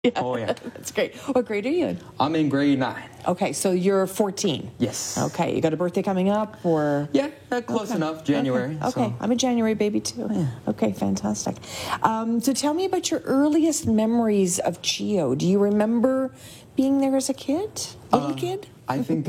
Oh, yeah. That's great. What grade are you in? I'm in grade 9. Okay, so you're 14. Yes. Okay, you got a birthday coming up, or? Yeah, close enough. January. Okay. So. I'm a January baby too. Yeah. Okay, fantastic. So tell me about your earliest memories of CHEO. Do you remember being there as a kid, little kid? I think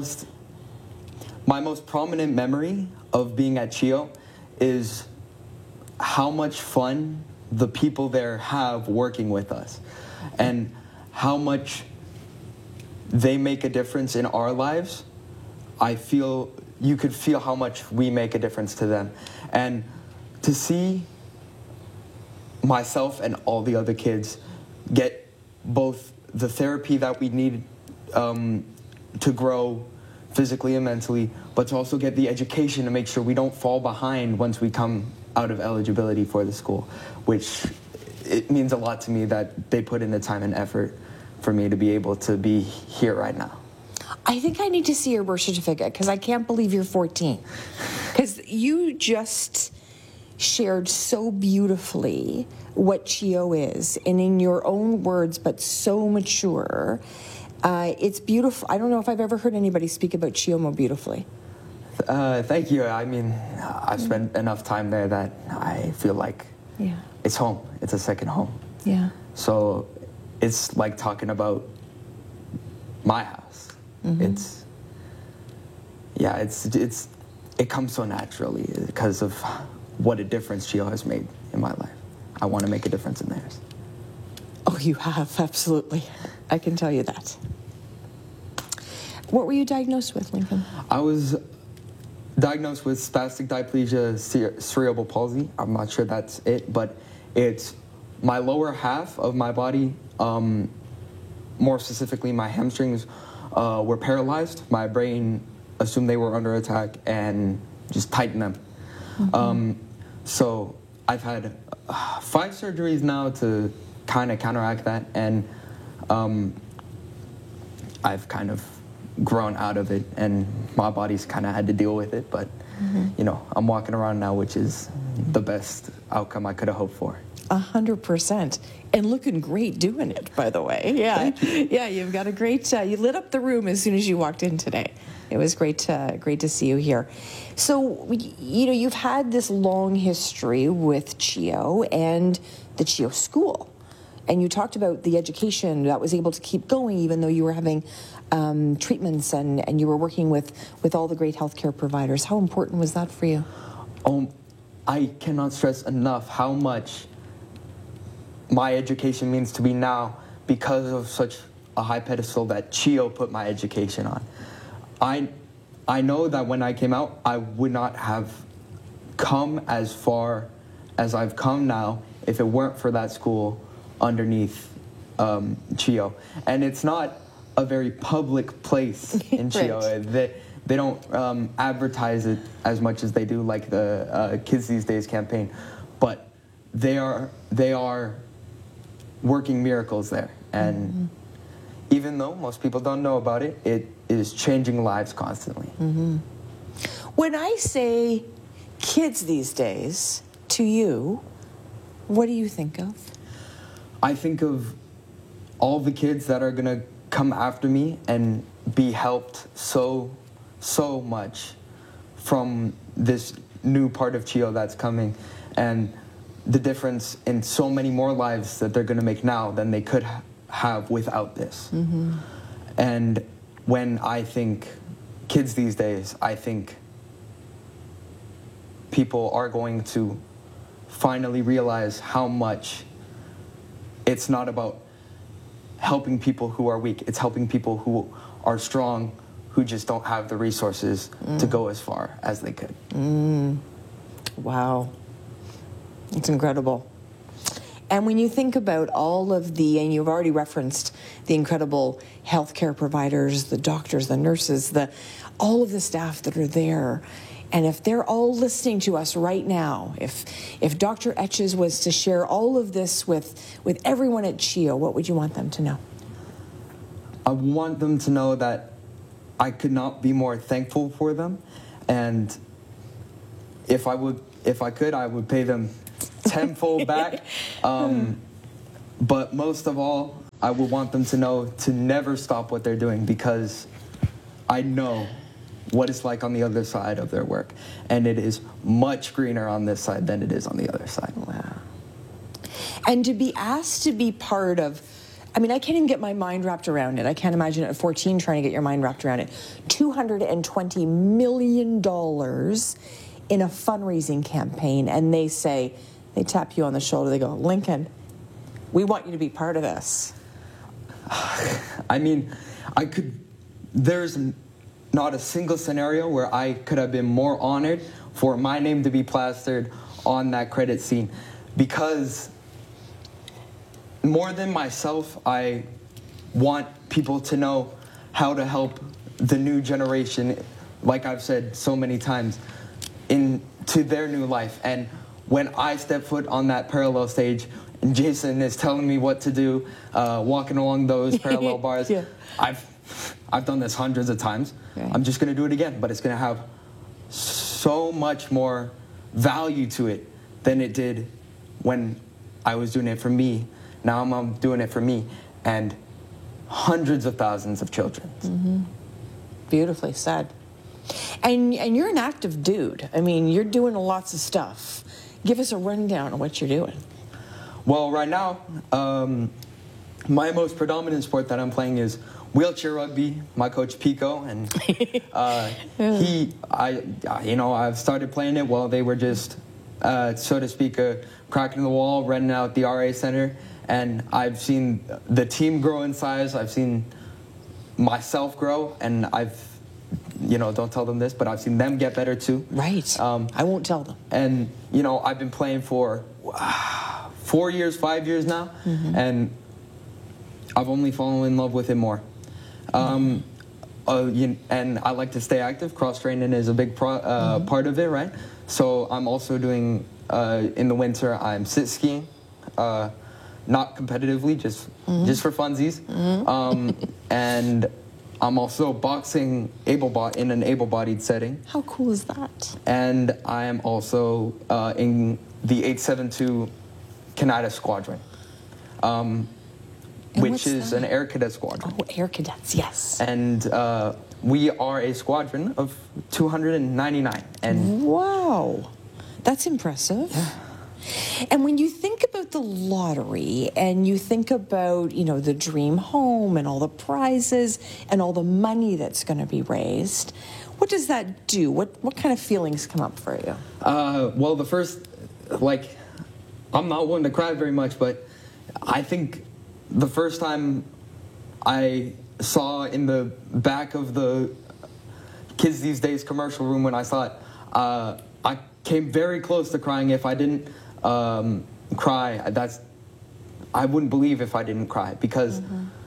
my most prominent memory of being at CHEO is how much fun the people there have working with us, and how much they make a difference in our lives. I feel you could feel how much we make a difference to them. And to see myself and all the other kids get both the therapy that we need to grow physically and mentally, but to also get the education to make sure we don't fall behind once we come out of eligibility for the school, which it means a lot to me that they put in the time and effort for me to be able to be here right now. I think I need to see your birth certificate, because I can't believe you're 14. Because you just shared so beautifully what CHEO is, and in your own words, but so mature. It's beautiful. I don't know if I've ever heard anybody speak about CHEO more beautifully. Thank you. I mean, I've spent enough time there that I feel like it's home. It's a second home. Yeah. So it's like talking about my house. Mm-hmm. It comes so naturally because of what a difference CHEO has made in my life. I want to make a difference in theirs. Oh, you have, absolutely. I can tell you that. What were you diagnosed with, Lincoln? I was diagnosed with spastic diplegia cerebral palsy. I'm not sure that's it, but it's my lower half of my body, more specifically my hamstrings, were paralyzed. My brain assumed they were under attack and just tightened them. Mm-hmm. So I've had 5 surgeries now to kind of counteract that, and I've kind of grown out of it, and my body's kind of had to deal with it, but you know, I'm walking around now, which is the best outcome I could have hoped for. 100%, and looking great doing it, by the way. Yeah, yeah, you've got a great. You lit up the room as soon as you walked in today. It was great to see you here. So, you know, you've had this long history with CHEO and the CHEO school, and you talked about the education that was able to keep going even though you were having treatments and you were working with all the great healthcare providers. How important was that for you? I cannot stress enough how much my education means to me now because of such a high pedestal that CHEO put my education on. I know that when I came out, I would not have come as far as I've come now if it weren't for that school underneath CHEO. And it's not a very public place in CHEO. Right. They don't advertise it as much as they do, like the Kids These Days campaign, but they are working miracles there. And even though most people don't know about it, it is changing lives constantly. Mm-hmm. When I say kids these days to you, what do you think of? I think of all the kids that are gonna come after me and be helped so much from this new part of CHEO that's coming, and the difference in so many more lives that they're gonna make now than they could have without this. Mm-hmm. And when I think kids these days, I think people are going to finally realize how much it's not about helping people who are weak. It's helping people who are strong, who just don't have the resources to go as far as they could. Wow. It's incredible. And when you think about all of and you've already referenced the incredible healthcare providers, the doctors, the nurses, all of the staff that are there, and if they're all listening to us right now, if Dr. Etches was to share all of this with everyone at CHEO, what would you want them to know? I want them to know that I could not be more thankful for them, and if I could, I would pay them tenfold back. But most of all, I would want them to know to never stop what they're doing, because I know what it's like on the other side of their work. And it is much greener on this side than it is on the other side. Wow. And to be asked to be part of, I mean, I can't even get my mind wrapped around it. I can't imagine at 14 trying to get your mind wrapped around it. $220 million in a fundraising campaign, and they tap you on the shoulder, they go, Lincoln, we want you to be part of this. I mean, there's not a single scenario where I could have been more honored for my name to be plastered on that credit scene, because more than myself, I want people to know how to help the new generation, like I've said so many times, into their new life. And when I step foot on that parallel stage, and Jason is telling me what to do, walking along those parallel bars, yeah. I've done this hundreds of times. Right. I'm just going to do it again, but it's going to have so much more value to it than it did when I was doing it for me. Now I'm doing it for me and hundreds of thousands of children. Mm-hmm. Beautifully said. And you're an active dude. I mean, you're doing lots of stuff. Give us a rundown of what you're doing. Well, right now, my most predominant sport that I'm playing is wheelchair rugby. My coach Pico, and I've started playing it while they were just, so to speak, a crack in the wall, renting out the RA Center. And I've seen the team grow in size. I've seen myself grow, and don't tell them this, but I've seen them get better too. Right. I won't tell them. And, I've been playing for 4 years, 5 years now, and I've only fallen in love with it more. And I like to stay active. Cross-training is a big part of it, right? So I'm also doing, in the winter, I'm sit skiing. Not competitively, just for funsies. And I'm also boxing in an able-bodied setting. How cool is that? And I am also in the 872 Canada Squadron, which is an Air Cadet Squadron. Oh, Air Cadets, yes. And we are a squadron of 299. And wow, that's impressive. Yeah. And when you think about the lottery and you think about, the dream home and all the prizes and all the money that's going to be raised, what does that do? What kind of feelings come up for you? Well, the first, I'm not one to cry very much, but I think the first time I saw in the back of the Kids These Days commercial room when I saw it, I came very close to crying. If I didn't cry, I wouldn't believe if I didn't cry, because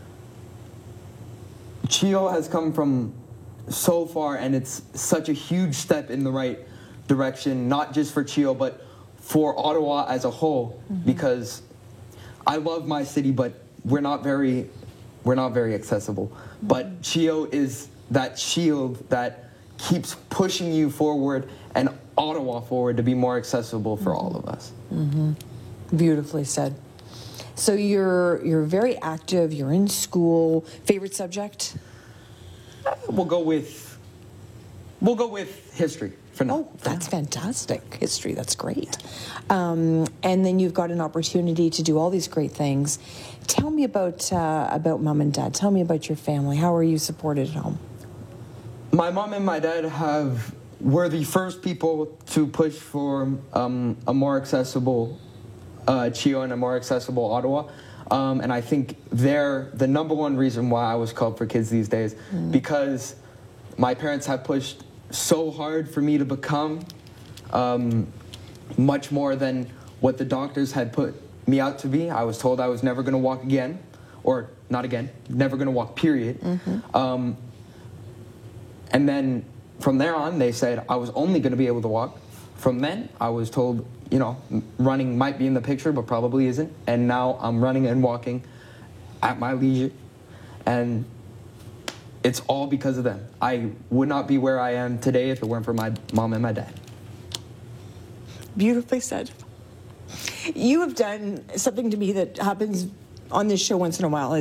CHEO has come from so far, and it's such a huge step in the right direction, not just for CHEO, but for Ottawa as a whole, because I love my city, but we're not very accessible. But CHEO is that shield that keeps pushing you forward and Ottawa forward to be more accessible for all of us. Beautifully said. So you're very active. You're in school. Favorite subject? We'll go with history for now. Oh, that's fantastic. History, that's great. And then you've got an opportunity to do all these great things. Tell me about Mom and Dad. Tell me about your family. How are you supported at home? My mom and my dad were the first people to push for a more accessible CHEO and a more accessible Ottawa. And I think they're the number one reason why I was called for Kids These Days, because my parents have pushed so hard for me to become much more than what the doctors had put me out to be. I was told I was never going to walk again, or not again, never going to walk, period. And then from there on, they said I was only going to be able to walk. From then, I was told, running might be in the picture, but probably isn't. And now I'm running and walking at my leisure. And it's all because of them. I would not be where I am today if it weren't for my mom and my dad. Beautifully said. You have done something to me that happens on this show once in a while.